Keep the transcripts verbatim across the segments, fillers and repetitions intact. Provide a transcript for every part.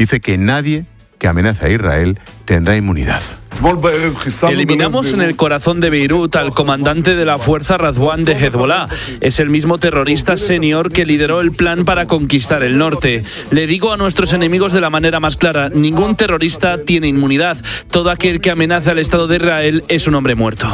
Dice que nadie que amenaza a Israel tendrá inmunidad. Eliminamos en el corazón de Beirut al comandante de la fuerza Radwan de Hezbollah. Es el mismo terrorista senior que lideró el plan para conquistar el norte. Le digo a nuestros enemigos de la manera más clara, ningún terrorista tiene inmunidad. Todo aquel que amenaza al Estado de Israel es un hombre muerto.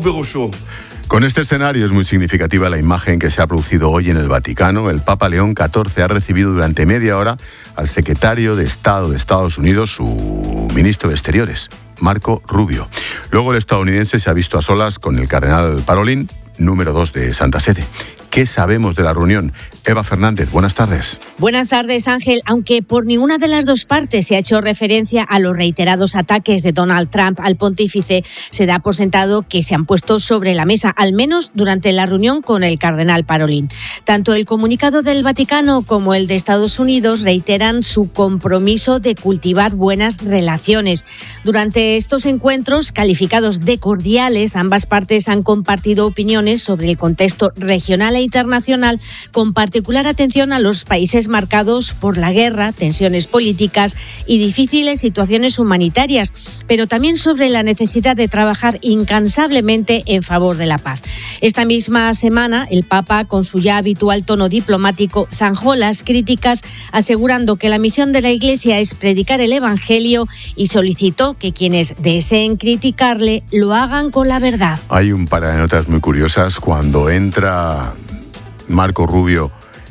Con este escenario es muy significativa la imagen que se ha producido hoy en el Vaticano. El Papa León catorce ha recibido durante media hora al secretario de Estado de Estados Unidos, su ministro de Exteriores, Marco Rubio. Luego el estadounidense se ha visto a solas con el cardenal Parolin, número dos de Santa Sede. ¿Qué sabemos de la reunión? Eva Fernández, buenas tardes. Buenas tardes, Ángel. Aunque por ninguna de las dos partes se ha hecho referencia a los reiterados ataques de Donald Trump al pontífice, se da por sentado que se han puesto sobre la mesa, al menos durante la reunión con el cardenal Parolin. Tanto el comunicado del Vaticano como el de Estados Unidos reiteran su compromiso de cultivar buenas relaciones. Durante estos encuentros, calificados de cordiales, ambas partes han compartido opiniones sobre el contexto regional e internacional, con particular atención a los países marcados por la guerra, tensiones políticas y difíciles situaciones humanitarias, pero también sobre la necesidad de trabajar incansablemente en favor de la paz. Esta misma semana, el Papa, con su ya habitual tono diplomático, zanjó las críticas, asegurando que la misión de la Iglesia es predicar el Evangelio y solicitó que quienes deseen criticarle lo hagan con la verdad. Hay un par de notas muy curiosas cuando entra Marco Rubio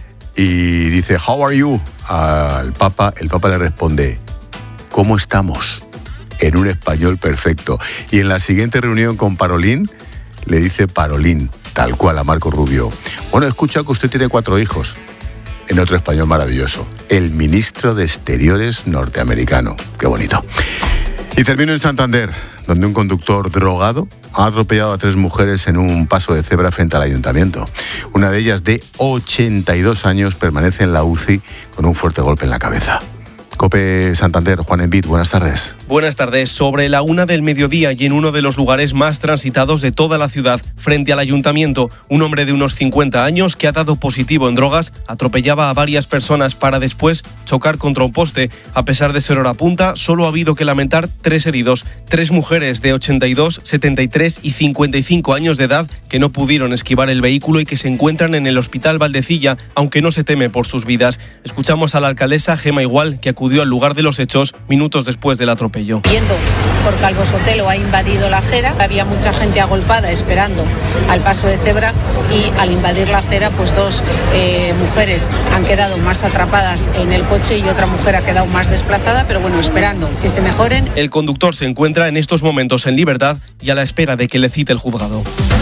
y dice "How are you?" al Papa. El Papa le responde "¿Cómo estamos?", en un español perfecto. Y en la siguiente reunión con Parolin le dice Parolin, tal cual a Marco Rubio: "Bueno, he escuchado que usted tiene cuatro hijos", en otro español maravilloso, el ministro de Exteriores norteamericano. Qué bonito. Y termino en Santander, donde un conductor drogado ha atropellado a tres mujeres en un paso de cebra frente al ayuntamiento. Una de ellas, de ochenta y dos años, permanece en la U C I con un fuerte golpe en la cabeza. COPE Santander, Juan Envid, buenas tardes. Buenas tardes. Sobre la una del mediodía y en uno de los lugares más transitados de toda la ciudad, frente al ayuntamiento, un hombre de unos cincuenta años que ha dado positivo en drogas atropellaba a varias personas para después chocar contra un poste. A pesar de ser hora punta, solo ha habido que lamentar tres heridos, tres mujeres de ochenta y dos, setenta y tres y cincuenta y cinco años de edad que no pudieron esquivar el vehículo y que se encuentran en el Hospital Valdecilla, aunque no se teme por sus vidas. Escuchamos a la alcaldesa Gema Igual, que acudió al lugar de los hechos minutos después del atropello. Viendo por Calvo Sotelo ha invadido la acera, había mucha gente agolpada esperando al paso de cebra y al invadir la acera, pues dos eh, mujeres han quedado más atrapadas en el coche y otra mujer ha quedado más desplazada, pero bueno, esperando que se mejoren. El conductor se encuentra en estos momentos en libertad y a la espera de que le cite el juzgado.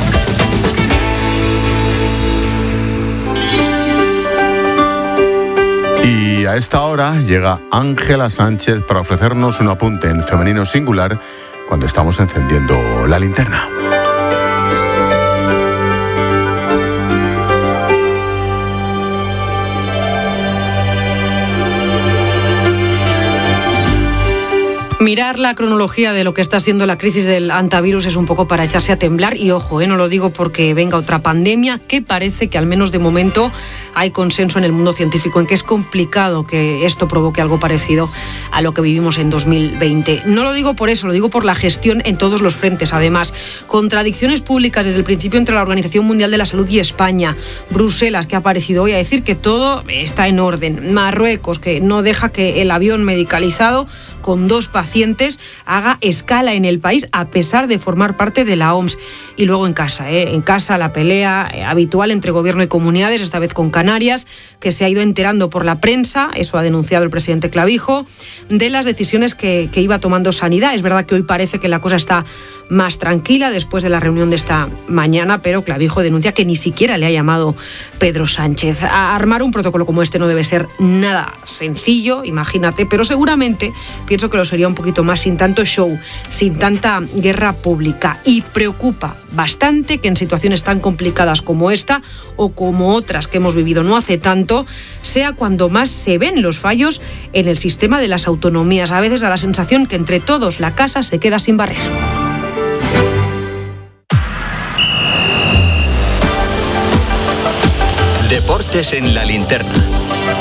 Y a esta hora llega Ángela Sánchez para ofrecernos un apunte en femenino singular cuando estamos encendiendo la linterna. Mirar la cronología de lo que está siendo la crisis del antivirus es un poco para echarse a temblar y ojo, ¿eh? no lo digo porque venga otra pandemia, que parece que al menos de momento hay consenso en el mundo científico en que es complicado que esto provoque algo parecido a lo que vivimos en dos mil veinte. No lo digo por eso, lo digo por la gestión en todos los frentes. Además, contradicciones públicas desde el principio entre la Organización Mundial de la Salud y España. Bruselas, que ha aparecido hoy a decir que todo está en orden. Marruecos, que no deja que el avión medicalizado con dos pacientes haga escala en el país a pesar de formar parte de la O M S. Y luego en casa, ¿eh? en casa la pelea eh, habitual entre gobierno y comunidades, esta vez con Canarias, que se ha ido enterando por la prensa, eso ha denunciado el presidente Clavijo, de las decisiones que, que iba tomando Sanidad. Es verdad que hoy parece que la cosa está más tranquila después de la reunión de esta mañana, pero Clavijo denuncia que ni siquiera le ha llamado Pedro Sánchez. A armar un protocolo como este no debe ser nada sencillo, imagínate, pero seguramente pienso que lo sería un poquito más sin tanto show, sin tanta guerra pública. Y preocupa bastante que en situaciones tan complicadas como esta o como otras que hemos vivido no hace tanto, sea cuando más se ven los fallos en el sistema de las autonomías. A veces da la sensación que entre todos la casa se queda sin barrer. Deportes en la linterna.